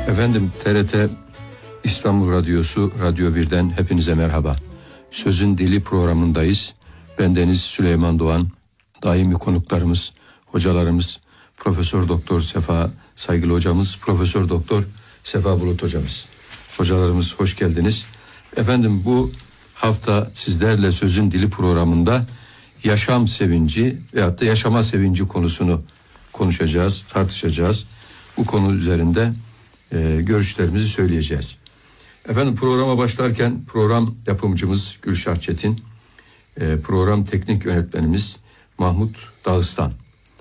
Efendim, TRT İstanbul Radyosu Radyo 1'den hepinize merhaba. Sözün Dili programındayız. Bendeniz Süleyman Doğan, daimi konuklarımız, hocalarımız, Profesör Doktor Sefa Saygılı hocamız, Profesör Doktor Sefa Bulut hocamız. Hocalarımız hoş geldiniz. Efendim, bu hafta sizlerle Sözün Dili programında yaşam sevinci veyahut da yaşama sevinci konusunu konuşacağız, tartışacağız. Bu konu üzerinde görüşlerimizi söyleyeceğiz. Efendim, programa başlarken program yapımcımız Gülşah Çetin, program teknik yönetmenimiz Mahmut Dağıstan.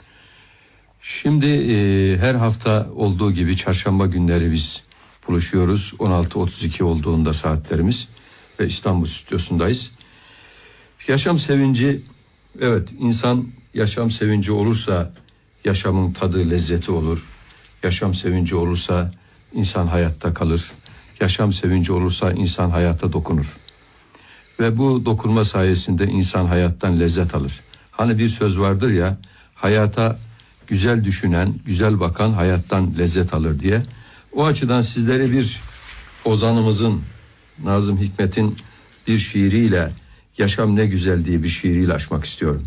Şimdi her hafta olduğu gibi çarşamba günleri biz buluşuyoruz. 16.32 olduğunda saatlerimiz ve İstanbul stüdyosundayız. Yaşam sevinci, evet, insan yaşam sevinci olursa yaşamın tadı, lezzeti olur. Yaşam sevinci olursa insan hayatta kalır. Yaşam sevinci olursa insan hayata dokunur. Ve bu dokunma sayesinde insan hayattan lezzet alır. Hani bir söz vardır ya, hayata güzel düşünen, güzel bakan hayattan lezzet alır diye. O açıdan sizlere bir ozanımızın, Nazım Hikmet'in bir şiiriyle, yaşam ne güzel diye bir şiiriyle açmak istiyorum.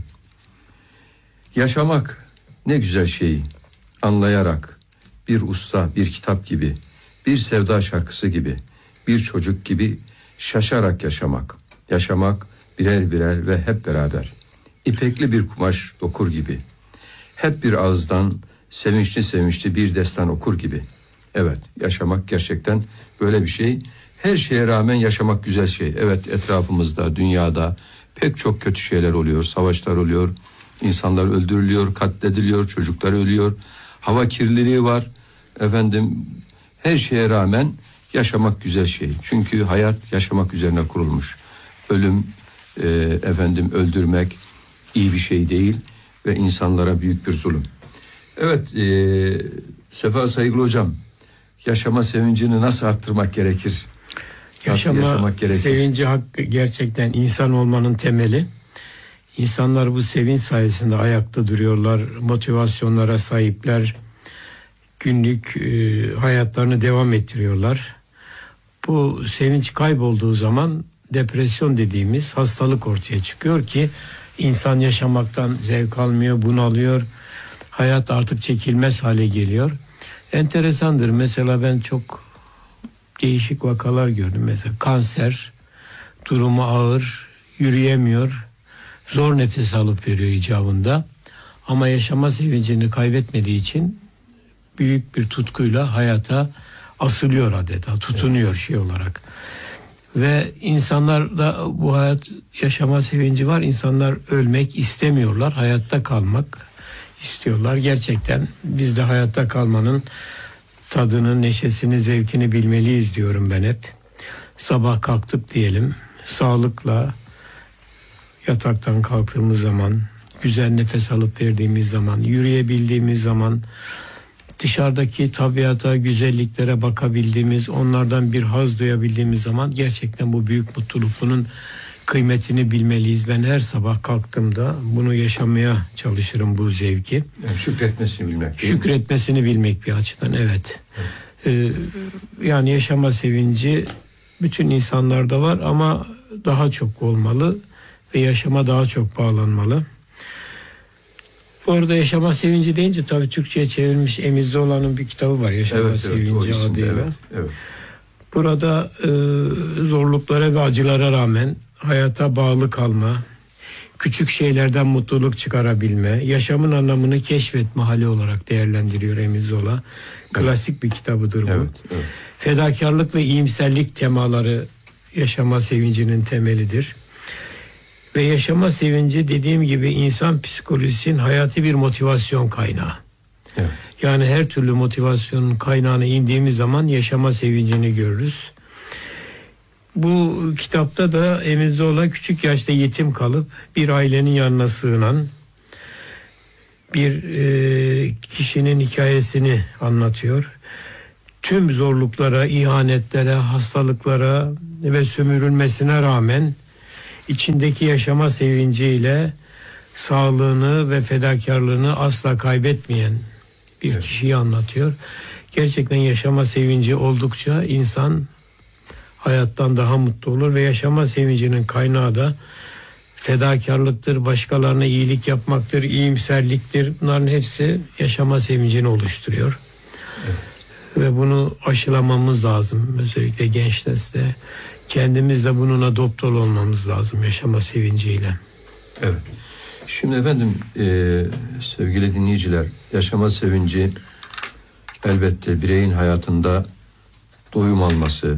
Yaşamak ne güzel şey, anlayarak, bir usta, bir kitap gibi, bir sevda şarkısı gibi, bir çocuk gibi şaşarak yaşamak. Yaşamak birer birer ve hep beraber. İpekli bir kumaş dokur gibi. Hep bir ağızdan sevinçli sevinçli bir destan okur gibi. Evet, yaşamak gerçekten böyle bir şey. Her şeye rağmen yaşamak güzel şey. Evet, etrafımızda, dünyada pek çok kötü şeyler oluyor. Savaşlar oluyor. İnsanlar öldürülüyor, katlediliyor, çocuklar ölüyor. Hava kirliliği var. Efendim, her şeye rağmen yaşamak güzel şey. Çünkü hayat yaşamak üzerine kurulmuş. Ölüm, öldürmek iyi bir şey değil ve insanlara büyük bir zulüm. Evet, Sefa Saygılı hocam, yaşama sevincini nasıl arttırmak gerekir? Yaşama sevinci gerçekten insan olmanın temeli. İnsanlar bu sevinç sayesinde ayakta duruyorlar, motivasyonlara sahipler, günlük hayatlarını devam ettiriyorlar. Bu sevinç kaybolduğu zaman depresyon dediğimiz hastalık ortaya çıkıyor ki insan yaşamaktan zevk almıyor, bunalıyor. Hayat artık çekilmez hale geliyor. Enteresandır. Mesela ben çok değişik vakalar gördüm. Mesela kanser, durumu ağır, yürüyemiyor, zor nefes alıp veriyor icabında. Ama yaşama sevincini kaybetmediği için büyük bir tutkuyla hayata asılıyor adeta, tutunuyor şey olarak. Ve insanlarda bu hayat yaşama sevinci var. İnsanlar ölmek istemiyorlar, hayatta kalmak istiyorlar. Gerçekten biz de hayatta kalmanın tadını, neşesini, zevkini bilmeliyiz diyorum ben hep. Sabah kalktık diyelim, sağlıkla yataktan kalktığımız zaman, güzel nefes alıp verdiğimiz zaman, yürüyebildiğimiz zaman, dışarıdaki tabiata, güzelliklere bakabildiğimiz, onlardan bir haz duyabildiğimiz zaman gerçekten bu büyük mutluluk. Bunun kıymetini bilmeliyiz. Ben her sabah kalktığımda bunu yaşamaya çalışırım, bu zevki. Yani şükretmesini bilmek. Şükretmesini bilmek bir açıdan, evet. Yani yaşama sevinci bütün insanlarda var ama daha çok olmalı ve yaşama daha çok bağlanmalı. Bu arada yaşama sevinci deyince tabii Türkçe'ye çevrilmiş Emil Zola'nın bir kitabı var. Yaşama sevinci adıyla. Evet. Burada zorluklara ve acılara rağmen hayata bağlı kalma, küçük şeylerden mutluluk çıkarabilme, yaşamın anlamını keşfetme hali olarak değerlendiriyor Emil Zola. Klasik bir kitabıdır bu. Evet. Fedakarlık ve iyimserlik temaları yaşama sevincinin temelidir. Ve yaşama sevinci dediğim gibi insan psikolojisinin hayati bir motivasyon kaynağı. Evet. Yani her türlü motivasyonun kaynağına indiğimiz zaman yaşama sevincini görürüz. Bu kitapta da Emil Zola küçük yaşta yetim kalıp bir ailenin yanına sığınan bir kişinin hikayesini anlatıyor. Tüm zorluklara, ihanetlere, hastalıklara ve sömürülmesine rağmen içindeki yaşama sevinciyle sağlığını ve fedakarlığını asla kaybetmeyen bir kişiyi anlatıyor. Gerçekten yaşama sevinci oldukça insan hayattan daha mutlu olur ve yaşama sevincinin kaynağı da fedakarlıktır, başkalarına iyilik yapmaktır, iyimserliktir. Bunların hepsi yaşama sevincini oluşturuyor. Evet. Ve bunu aşılamamız lazım. Özellikle genç nesle. Kendimiz de bununla dop dolu olmamız lazım yaşama sevinciyle. Evet. Şimdi efendim sevgili dinleyiciler, yaşama sevinci elbette bireyin hayatında doyum alması,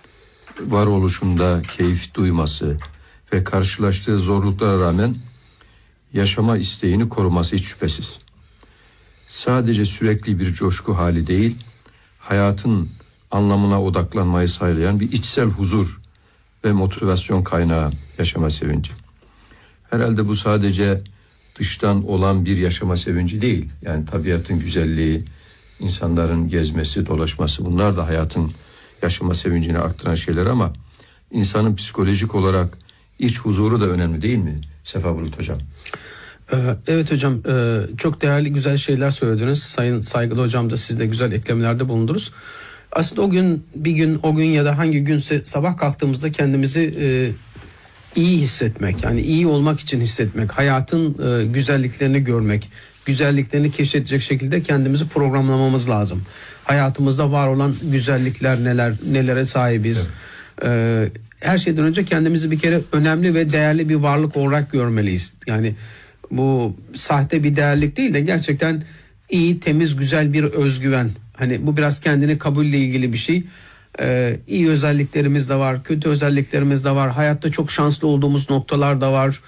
varoluşunda keyif duyması ve karşılaştığı zorluklara rağmen yaşama isteğini koruması hiç şüphesiz. Sadece sürekli bir coşku hali değil, hayatın anlamına odaklanmayı sağlayan bir içsel huzur ve motivasyon kaynağı yaşama sevinci. Herhalde bu sadece dıştan olan bir yaşama sevinci değil. Yani tabiatın güzelliği, insanların gezmesi, dolaşması, bunlar da hayatın yaşama sevincini arttıran şeyler ama insanın psikolojik olarak iç huzuru da önemli değil mi Sefa Bulut Hocam? Evet hocam, çok değerli güzel şeyler söylediniz. Sayın saygılı hocam da siz de güzel eklemelerde bulundunuz. Aslında o gün ya da hangi günse sabah kalktığımızda kendimizi iyi hissetmek, yani iyi olmak için hissetmek, hayatın güzelliklerini görmek, güzelliklerini keşfedecek şekilde kendimizi programlamamız lazım. Hayatımızda var olan güzellikler neler, nelere sahibiz. Evet. Her şeyden önce kendimizi bir kere önemli ve değerli bir varlık olarak görmeliyiz. Yani bu sahte bir değerlik değil de gerçekten iyi, temiz, güzel bir özgüven. Hani bu biraz kendini kabulle ilgili bir şey. İyi özelliklerimiz de var, kötü özelliklerimiz de var. Hayatta çok şanslı olduğumuz noktalar da var.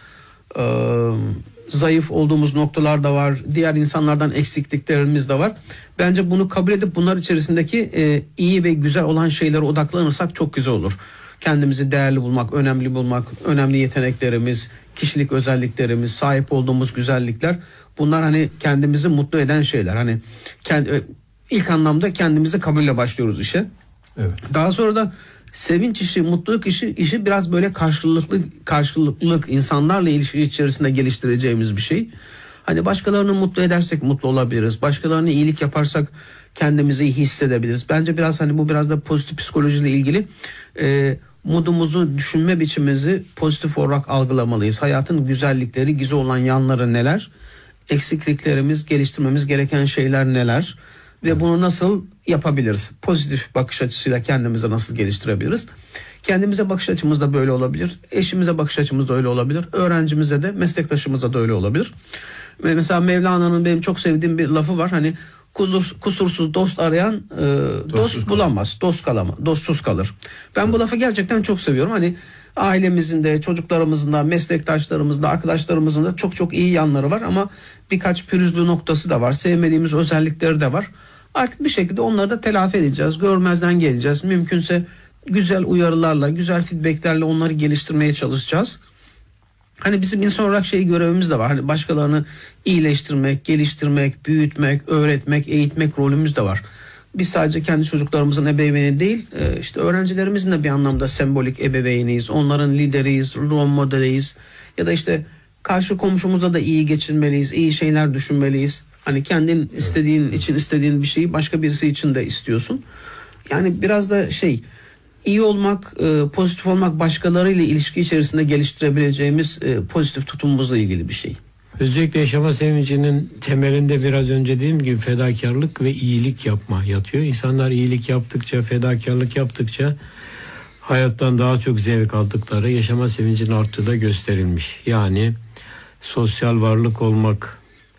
Zayıf olduğumuz noktalar da var. Diğer insanlardan eksikliklerimiz de var. Bence bunu kabul edip bunlar içerisindeki iyi ve güzel olan şeylere odaklanırsak çok güzel olur. Kendimizi değerli bulmak, önemli yeteneklerimiz, kişilik özelliklerimiz, sahip olduğumuz güzellikler, bunlar hani kendimizi mutlu eden şeyler. Hani ilk anlamda kendimizi kabulle başlıyoruz işe. Evet. Daha sonra da sevinç işi, mutluluk işi biraz böyle karşılıklı insanlarla ilişki içerisinde geliştireceğimiz bir şey. Hani başkalarını mutlu edersek mutlu olabiliriz. Başkalarına iyilik yaparsak kendimizi iyi hissedebiliriz. Bence biraz hani bu biraz da pozitif psikolojiyle ilgili. Modumuzu, düşünme biçimimizi pozitif olarak algılamalıyız. Hayatın güzellikleri, güzel olan yanları neler? Eksikliklerimiz, geliştirmemiz gereken şeyler neler? Ve bunu nasıl yapabiliriz? Pozitif bakış açısıyla kendimizi nasıl geliştirebiliriz? Kendimize bakış açımız da böyle olabilir. Eşimize bakış açımız da öyle olabilir. Öğrencimize de, meslektaşımıza da öyle olabilir. Ve mesela Mevlana'nın benim çok sevdiğim bir lafı var. Hani kusursuz dost arayan dost bulamaz, dostsuz kalır. Ben bu lafı gerçekten çok seviyorum. Hani ailemizin de, çocuklarımızın da, meslektaşlarımızın da, arkadaşlarımızın da çok iyi yanları var ama birkaç pürüzlü noktası da var. Sevmediğimiz özellikleri de var. Artık bir şekilde onları da telafi edeceğiz. Görmezden geleceğiz. Mümkünse güzel uyarılarla, güzel feedbacklerle onları geliştirmeye çalışacağız. Hani bizim insan olarak görevimiz de var. Hani başkalarını iyileştirmek, geliştirmek, büyütmek, öğretmek, eğitmek rolümüz de var. Biz sadece kendi çocuklarımızın ebeveyni değil, işte öğrencilerimizin de bir anlamda sembolik ebeveyniyiz. Onların lideriyiz, rol modeliyiz. Ya da işte karşı komşumuzla da iyi geçinmeliyiz, iyi şeyler düşünmeliyiz. Hani kendin istediğin için istediğin bir şeyi başka birisi için de istiyorsun. Yani biraz da iyi olmak, pozitif olmak, başkalarıyla ilişki içerisinde geliştirebileceğimiz pozitif tutumumuzla ilgili bir şey. Özellikle yaşama sevincinin temelinde biraz önce dediğim gibi fedakarlık ve iyilik yapma yatıyor. İnsanlar iyilik yaptıkça, fedakarlık yaptıkça hayattan daha çok zevk aldıkları, yaşama sevincinin arttığı da gösterilmiş. Yani sosyal varlık olmak,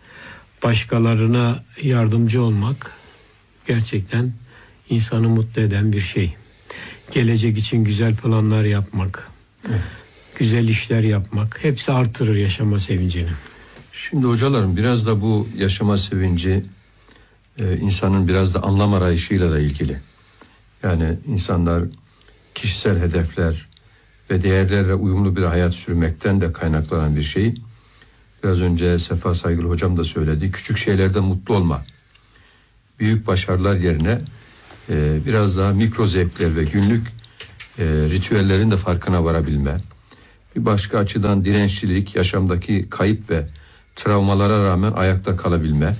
başkalarına yardımcı olmak gerçekten insanı mutlu eden bir şey. Gelecek için güzel planlar yapmak, evet, güzel işler yapmak hepsi artırır yaşama sevincini. Şimdi hocalarım biraz da bu yaşama sevinci insanın biraz da anlam arayışıyla da ilgili. Yani insanlar kişisel hedefler ve değerlerle uyumlu bir hayat sürmekten de kaynaklanan bir şey. Biraz önce Sefa Saygılı hocam da söyledi. Küçük şeylerde mutlu olma. Büyük başarılar yerine biraz daha mikro zevkler ve günlük ritüellerin de farkına varabilme. Bir başka açıdan dirençlilik, yaşamdaki kayıp ve travmalara rağmen ayakta kalabilme.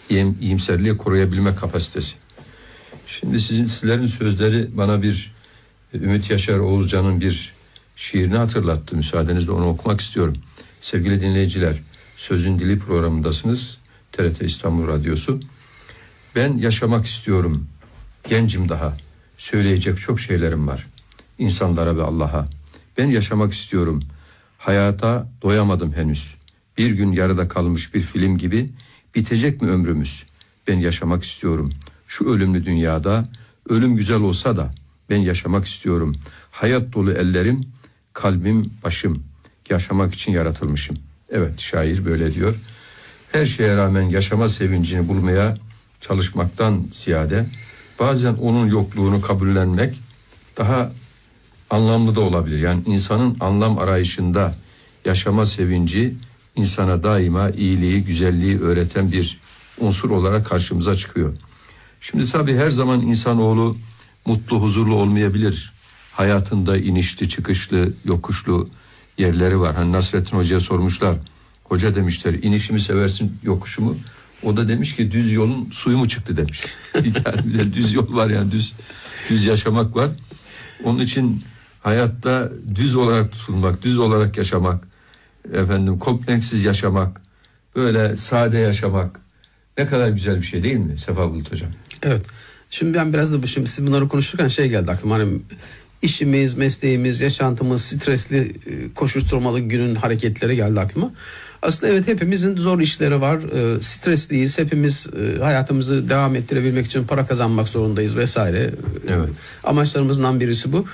iyimserliği koruyabilme kapasitesi. Şimdi sizlerin sözleri bana bir Ümit Yaşar Oğuzcan'ın bir şiirini hatırlattı. Müsaadenizle onu okumak istiyorum. Sevgili dinleyiciler, Sözün Dili programındasınız. TRT İstanbul Radyosu. Ben yaşamak istiyorum. Gencim daha. Söyleyecek çok şeylerim var. İnsanlara ve Allah'a. Ben yaşamak istiyorum. Hayata doyamadım henüz. Bir gün yarıda kalmış bir film gibi bitecek mi ömrümüz? Ben yaşamak istiyorum. Şu ölümlü dünyada ölüm güzel olsa da ben yaşamak istiyorum. Hayat dolu ellerim, kalbim, başım. Yaşamak için yaratılmışım. Evet, şair böyle diyor. Her şeye rağmen yaşama sevincini bulmaya çalışmaktan ziyade bazen onun yokluğunu kabullenmek daha anlamlı da olabilir. Yani insanın anlam arayışında yaşama sevinci insana daima iyiliği, güzelliği öğreten bir unsur olarak karşımıza çıkıyor. Şimdi tabii her zaman insanoğlu mutlu, huzurlu olmayabilir. Hayatında inişli, çıkışlı, yokuşlu yerleri var. Hani Nasrettin Hoca'ya sormuşlar. Hoca demişler, inişimi seversin, yokuşumu. O da demiş ki düz yolun suyu mu çıktı demiş. Yani bir de düz yol var, yani düz yaşamak var. Onun için hayatta düz olarak tutulmak, düz olarak yaşamak, komplekssiz yaşamak, böyle sade yaşamak ne kadar güzel bir şey değil mi Sefa Bulut Hocam? Evet. Şimdi ben biraz da şimdi siz bunları konuşurken şey geldi aklıma. Hani işimiz, mesleğimiz, yaşantımız, stresli, koşuşturmalı günün hareketleri geldi aklıma. Aslında evet, hepimizin zor işleri var. Stresliyiz. Hepimiz hayatımızı devam ettirebilmek için para kazanmak zorundayız vesaire. Evet. Amaçlarımızdan birisi bu.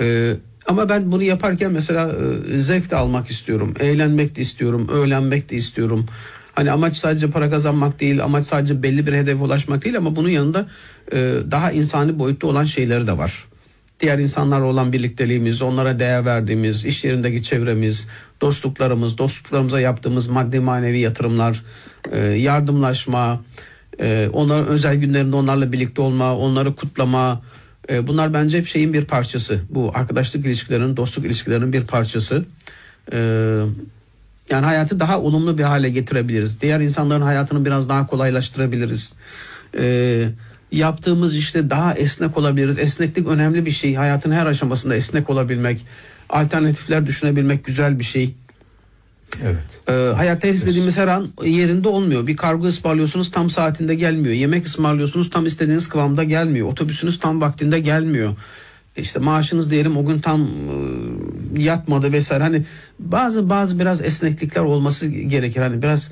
Ama ben bunu yaparken mesela zevk de almak istiyorum. Eğlenmek de istiyorum. Öğrenmek de istiyorum. Hani amaç sadece para kazanmak değil, amaç sadece belli bir hedefe ulaşmak değil, ama bunun yanında daha insani boyutta olan şeyleri de var. Diğer insanlarla olan birlikteliğimiz, onlara değer verdiğimiz, iş yerindeki çevremiz, dostluklarımıza yaptığımız maddi manevi yatırımlar, yardımlaşma, onların özel günlerinde onlarla birlikte olma, onları kutlama, bunlar bence hep şeyin bir parçası. Bu arkadaşlık ilişkilerinin, dostluk ilişkilerinin bir parçası. Yani hayatı daha olumlu bir hale getirebiliriz. Diğer insanların hayatını biraz daha kolaylaştırabiliriz. Yaptığımız işte daha esnek olabiliriz. Esneklik önemli bir şey. Hayatın her aşamasında esnek olabilmek, alternatifler düşünebilmek güzel bir şey. Evet. Hayatta istediğimiz her an yerinde olmuyor. Bir kargo ısmarlıyorsunuz, tam saatinde gelmiyor. Yemek ısmarlıyorsunuz, tam istediğiniz kıvamda gelmiyor. Otobüsünüz tam vaktinde gelmiyor. İşte maaşınız diyelim o gün tam yatmadı vesaire. Hani bazı biraz esneklikler olması gerekir. Hani biraz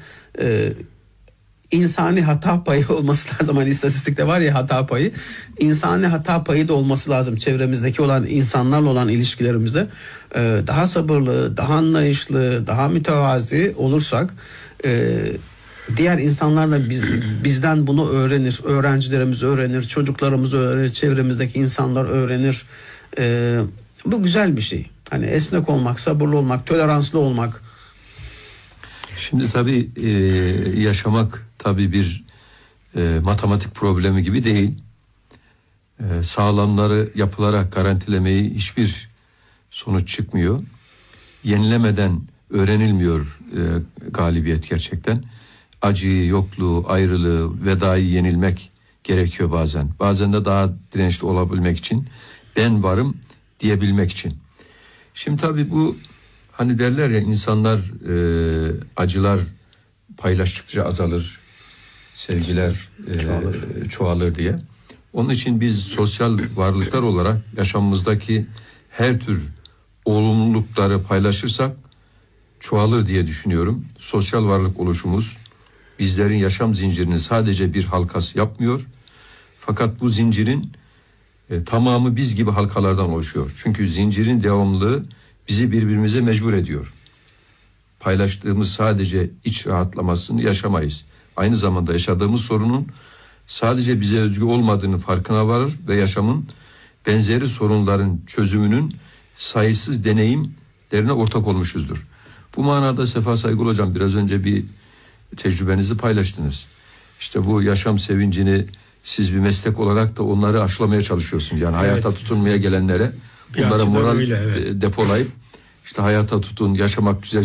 insani hata payı olması lazım. Hani istatistikte var ya, hata payı. İnsani hata payı da olması lazım çevremizdeki olan insanlarla olan ilişkilerimizde. Daha sabırlı, daha anlayışlı, daha mütevazi olursak diğer insanlar da bizden bunu öğrenir. Öğrencilerimiz öğrenir, çocuklarımız öğrenir, çevremizdeki insanlar öğrenir. Bu güzel bir şey. Hani esnek olmak, sabırlı olmak, toleranslı olmak. Şimdi tabii yaşamak tabii bir matematik problemi gibi değil. Sağlamları yapılarak garantilemeyi hiçbir sonuç çıkmıyor. Yenilemeden öğrenilmiyor galibiyet gerçekten. Acıyı, yokluğu, ayrılığı, vedayı yenilmek gerekiyor bazen. Bazen de daha dirençli olabilmek için, ben varım diyebilmek için. Şimdi tabii bu hani derler ya, insanlar acılar paylaştıkça azalır, sevgiler çoğalır diye. Onun için biz sosyal varlıklar olarak yaşamımızdaki her tür olumlulukları paylaşırsak çoğalır diye düşünüyorum. Sosyal varlık oluşumuz bizlerin yaşam zincirinin sadece bir halkası yapmıyor. Fakat bu zincirin tamamı biz gibi halkalardan oluşuyor. Çünkü zincirin devamlılığı bizi birbirimize mecbur ediyor. Paylaştığımız sadece iç rahatlamasını yaşamayız. Aynı zamanda yaşadığımız sorunun sadece bize özgü olmadığını farkına varır ve yaşamın benzeri sorunların çözümünün sayısız deneyimlerine ortak olmuşuzdur. Bu manada Sefa Saygılı Hocam biraz önce bir tecrübenizi paylaştınız. İşte bu yaşam sevincini siz bir meslek olarak da onları aşılamaya çalışıyorsunuz. Yani hayata tutunmaya gelenlere bunlara moral depolayıp işte hayata tutun, yaşamak güzel